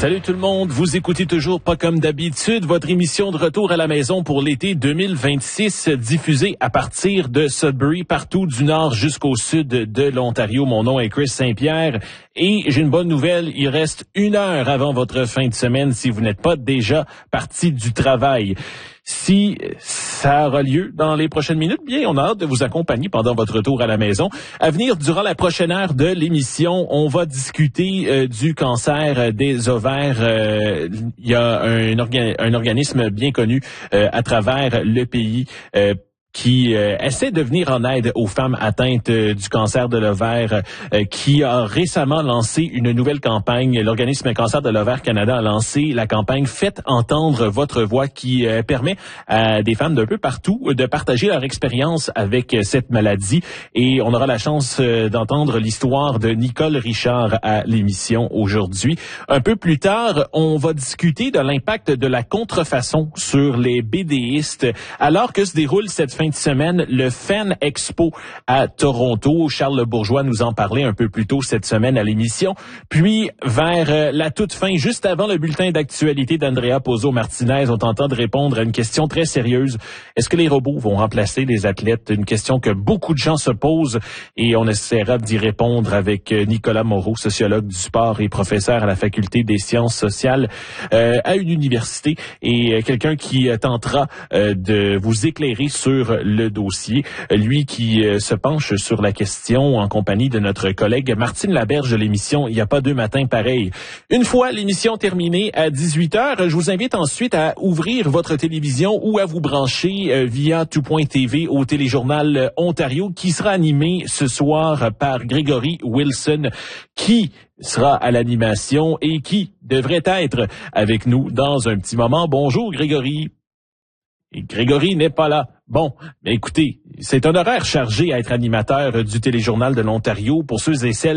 Salut tout le monde, vous écoutez toujours Pas comme d'habitude, votre émission de retour à la maison pour l'été 2026, diffusée à partir de Sudbury, partout du nord jusqu'au sud de l'Ontario. Mon nom est Chris Saint-Pierre et j'ai une bonne nouvelle, il reste 1 heure avant votre fin de semaine si vous n'êtes pas déjà parti du travail. Si ça aura lieu dans les prochaines minutes, bien, on a hâte de vous accompagner pendant votre retour à la maison. À venir, durant la prochaine heure de l'émission, on va discuter du cancer des ovaires. Il y a un organisme bien connu à travers le pays qui essaie de venir en aide aux femmes atteintes du cancer de l'ovaire, qui a récemment lancé une nouvelle campagne. L'organisme Cancer de l'ovaire Canada a lancé la campagne Faites entendre votre voix, qui permet à des femmes d'un peu partout de partager leur expérience avec cette maladie. Et on aura la chance d'entendre l'histoire de Nicole Richard à l'émission aujourd'hui. Un peu plus tard, on va discuter de l'impact de la contrefaçon sur les BDistes, alors que se déroule cette fin de semaine le Fan Expo à Toronto. Charles Le Bourgeois nous en parlait un peu plus tôt cette semaine à l'émission. Puis, vers la toute fin, juste avant le bulletin d'actualité d'Andrea Pozzo-Martinez, on tente de répondre à une question très sérieuse. Est-ce que les robots vont remplacer les athlètes? Une question que beaucoup de gens se posent et on essaiera d'y répondre avec Nicolas Moreau, sociologue du sport et professeur à la Faculté des sciences sociales à une université, et quelqu'un qui tentera de vous éclairer sur le dossier. Lui qui se penche sur la question en compagnie de notre collègue Martine Laberge de l'émission Il n'y a pas deux matins pareils. Une fois l'émission terminée à 18h, je vous invite ensuite à ouvrir votre télévision ou à vous brancher via tout.tv au téléjournal Ontario, qui sera animé ce soir par Grégory Wilson, qui sera à l'animation et qui devrait être avec nous dans un petit moment. Bonjour Grégory. Et Grégory n'est pas là. Bon, mais écoutez, c'est un horaire chargé à être animateur du téléjournal de l'Ontario. Pour ceux et celles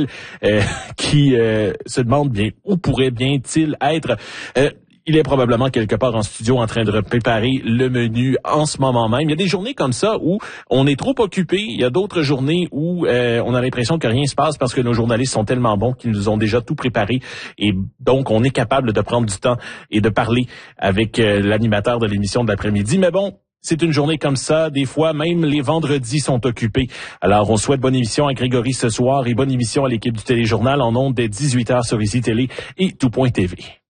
qui se demandent bien où pourrait bien-il être, il est probablement quelque part en studio en train de préparer le menu en ce moment même. Il y a des journées comme ça où on est trop occupé. Il y a d'autres journées où on a l'impression que rien se passe parce que nos journalistes sont tellement bons qu'ils nous ont déjà tout préparé. Et donc, on est capable de prendre du temps et de parler avec l'animateur de l'émission de l'après-midi. Mais bon, c'est une journée comme ça. Des fois, même les vendredis sont occupés. Alors, on souhaite bonne émission à Grégory ce soir et bonne émission à l'équipe du téléjournal en ondes dès 18h sur Ici Télé et tout.tv.